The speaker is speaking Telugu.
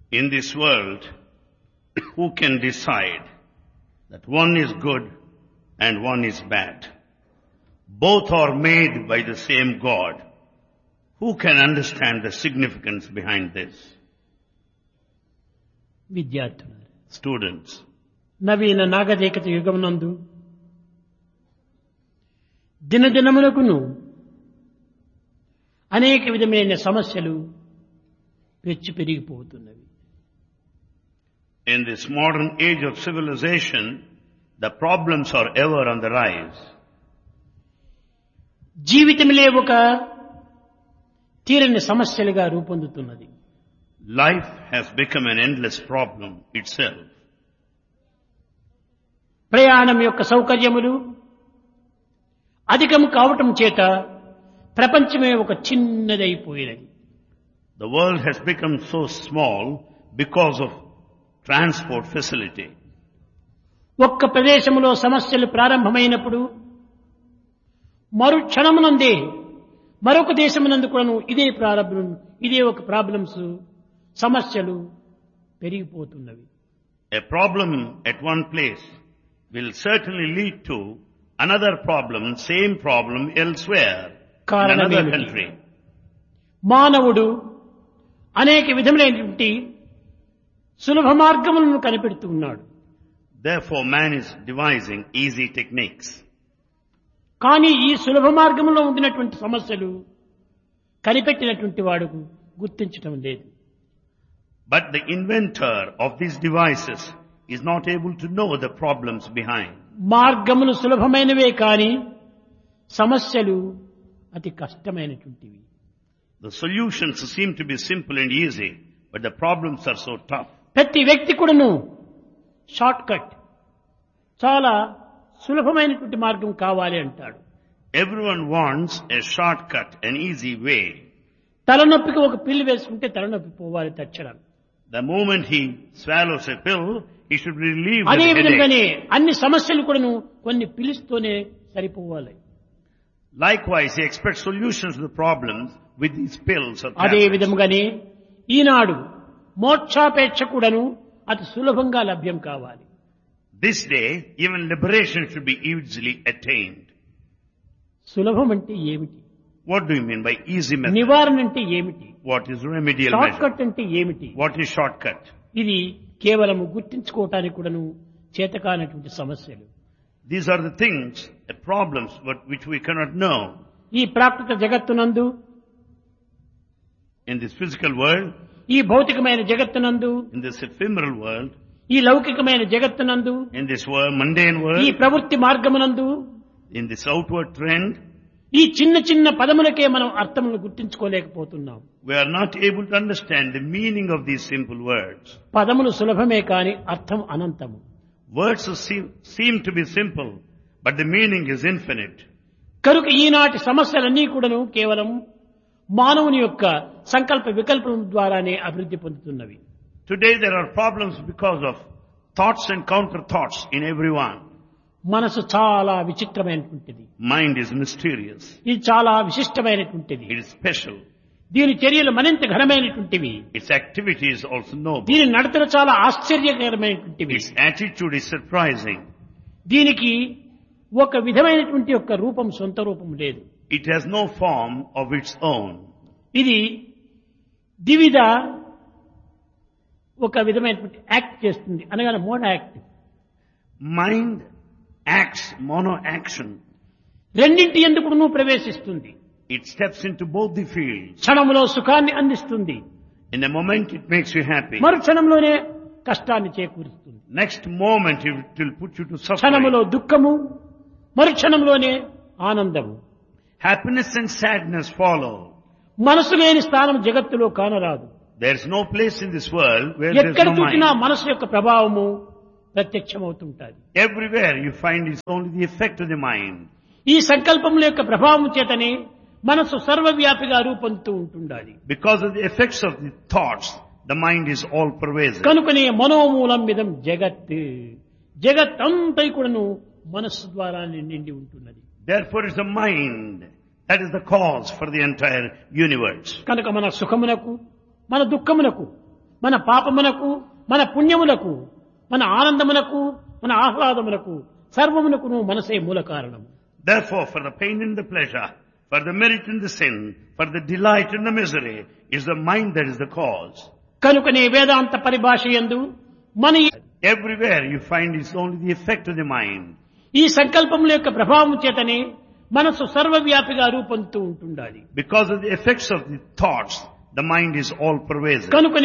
In this world, who can decide that one is good and one is bad? Both are made by the same God. Who can understand the significance behind this? విద్యార్థులు, Students, నవీన నాగరికత యుగమునందు దినదినమునకును అనేక విధమైన సమస్యలు పెచ్చు పెరిగిపోతున్నవి. in this modern age of civilization, the problems are ever on the rise. జీవితములే ఒక తీరని సమస్యలుగా రూపొందుతున్నది. Life has become an endless problem itself. ప్రయాణం యొక్క సౌకర్యములు అధికం కావటం చేత ప్రపంచమే ఒక చిన్నదైపోయినది. The world has become so small because of transport facility. ఒక్క ప్రదేశములో సమస్యలు ప్రారంభమైనప్పుడు మరు క్షణమునందే మరొక దేశమునందు కూడాను ఇదే ఒక ప్రాబ్లమ్స్ సమస్యలు పెరిగిపోతున్నవి. A problem at one place will certainly lead to another problem, same problem elsewhere, in కారణం another ఏమిటి? country. మానవుడు అనేక విధములైనటువంటి సులభ మార్గములను కనిపెడుతూ ఉన్నాడు. Therefore, man is devising easy techniques. కానీ ఈ సులభ మార్గంలో ఉండినటువంటి సమస్యలు కనిపెట్టినటువంటి వాడుకు గుర్తించటం లేదు. But the inventor of these devices is not able to know the problems behind. మార్గములు సులభమైనవే కానీ సమస్యలు అతి కష్టమైనటువంటివి. The solutions seem to be simple and easy, but the problems are so tough. ప్రతి వ్యక్తి కూడాను షార్ట్ కట్, చాలా సులభమైనటువంటి మార్గం కావాలి అంటాడు. Everyone wants a shortcut, an easy way. తలనొప్పికి ఒక పిల్లు వేసుకుంటే తలనొప్పి పోవాలి తక్షణం. The moment he swallows a pill, he should be relieved of అదే the headache. విధంగానే అన్ని సమస్యలు కూడాను కొన్ని పిలుస్తూనే సరిపోవాలి. Likewise, he expects solutions to the problems with these pills or అదే tablets. విధముగానే ఈనాడు మోక్షాపేక్ష కూడాను అతి సులభంగా లభ్యం కావాలి. This day, even liberation should be easily attained. సులభం అంటే ఏమిటి? What do you mean by easy method? నివారణ అంటే ఏమిటి? What is remedial short measure? Cut అంటే ఏమిటి? What is shortcut? ఇది కేవలము గుర్తించుకోవటానికి కూడాను చేతకానటువంటి సమస్యలు. These are the things, the problems which we cannot know. ఈ ప్రాకృత జగత్తునందు, In this physical world, ఈ భౌతికమైన జగత్తునందు, in this ephemeral world, ఈ లౌకికమైన జగత్తునందు, in this world, mundane ఈ world, ప్రవృత్తి మార్గమునందు in this outward trend, ఈ చిన్న చిన్న పదములకే మనం అర్థములను గుర్తించుకోలేకపోతున్నాం. we are not able to understand the meaning of these simple words. పదములు సులభమే కాని అర్థం అనంతము. Words seem to be simple, but the meaning is infinite. కనుక ఈనాటి సమస్యలన్నీ కూడాను కేవలం మానవుని యొక్క సంకల్ప వికల్పం ద్వారానే అభివృద్ధి పొందుతున్నవి. Today there are problems because of thoughts and counter thoughts in everyone. మనసు చాలా విచిత్రమైనటువంటిది. Mind is mysterious. ఇది చాలా విశిష్టమైనటువంటిది. It is special. దీని చర్యలు మరింత ఘనమైనటువంటివి. Its activity is also noble. దీని నడతలు చాలా ఆశ్చర్యకరమైనటువంటివి. Its attitude is surprising. దీనికి ఒక విధమైనటువంటి యొక్క రూపం, సొంత రూపం లేదు. It has no form of its own. ఇది ద్విధ ఒక విధమైనటువంటి యాక్ట్ చేస్తుంది, అనగా mono act. Mind acts mono-action. రెండింటి ఎందుకు ప్రవేశిస్తుంది. It steps into both the fields. క్షణములో సుఖాన్ని అందిస్తుంది, In a moment it makes you happy. మరు క్షణంలోనే కష్టాన్ని చేకూరుస్తుంది. Next moment it will put you to క్షణములో suffering. దుఃఖము, మరు క్షణంలోనే ఆనందము. Happiness and sadness follow. మనసు లేని స్థానం జగత్తులో కానరాదు. There is no place in this world where there is ఎక్కడ no చూసినా mind. మనసు యొక్క ప్రభావము ప్రత్యక్షమవుతుంటాది. Everywhere you find is only the effect of the mind. ఈ సంకల్పముల యొక్క ప్రభావం చేతనే మనసు సర్వవ్యాపిగా రూపొందుతూ ఉంటుండాలి. Because of the effects of the thoughts, the mind is all pervasive. కనుకనే మనోమూలం మిదం జగత్, జగత్ అంతా కూడాను మనస్సు ద్వారా నిండి ఉంటున్నది. Therefore it's the mind that is the cause for the entire universe. కనుక మన సుఖమునకు, మన దుఃఖమునకు మన పాపమునకు మన పుణ్యములకు మన ఆనందమునకు మన ఆహ్లాదమునకు సర్వమునకును మనసే మూల కారణం. Therefore, for the pain and the pleasure, for the merit and the sin, for the delight and the misery, is the mind that is the cause. కనుకనే వేదాంత పరిభాష యందు మన Everywhere you find it's only the effect of the mind. ఈ సంకల్పముల యొక్క ప్రభావం చేతనే మనసు సర్వవ్యాపిగా రూపొందుతూ ఉంటుండాలి. Because of the effects of the thoughts, the mind is all pervasive. కనుక